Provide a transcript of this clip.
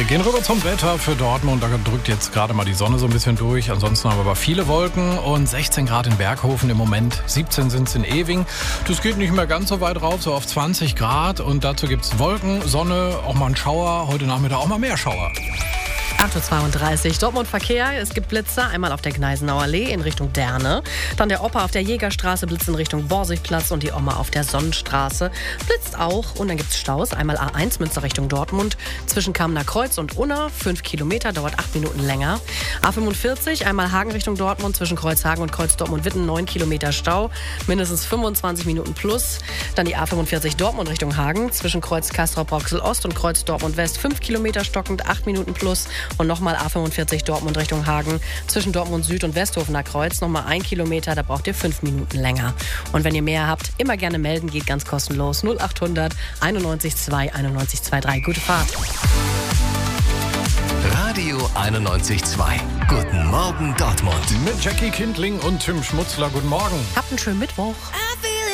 Gehen rüber zum Wetter für Dortmund. Da drückt jetzt gerade mal die Sonne so ein bisschen durch. Ansonsten haben wir aber viele Wolken und 16 Grad in Berghofen im Moment. 17 sind es in Ewing. Das geht nicht mehr ganz so weit rauf, so auf 20 Grad. Und dazu gibt es Wolken, Sonne, auch mal ein Schauer. Heute Nachmittag auch mal mehr Schauer. 8.32 Uhr, Dortmund Verkehr. Es gibt Blitze, einmal auf der Gneisenauer Allee in Richtung Derne. Dann der Opa auf der Jägerstraße blitzt in Richtung Borsigplatz und die Oma auf der Sonnenstraße blitzt auch. Und dann gibt es Staus, einmal A1 Münster Richtung Dortmund zwischen Kamener Kreuz und Unna. 5 Kilometer, dauert 8 Minuten länger. A45, einmal Hagen Richtung Dortmund zwischen Kreuzhagen und Kreuz Dortmund-Witten. 9 Kilometer Stau, mindestens 25 Minuten plus. Dann die A45 Dortmund Richtung Hagen zwischen Kreuz Castrop-Rauxel-Ost und Kreuz Dortmund-West. 5 Kilometer stockend, 8 Minuten plus. Und nochmal A45 Dortmund Richtung Hagen zwischen Dortmund Süd und Westhofener Kreuz. Nochmal 1 Kilometer, da braucht ihr 5 Minuten länger. Und wenn ihr mehr habt, immer gerne melden, geht ganz kostenlos. 0800 91 2 91 23. Gute Fahrt. Radio 91.2. Guten Morgen Dortmund. Mit Jackie Kindling und Tim Schmutzler. Guten Morgen. Habt einen schönen Mittwoch.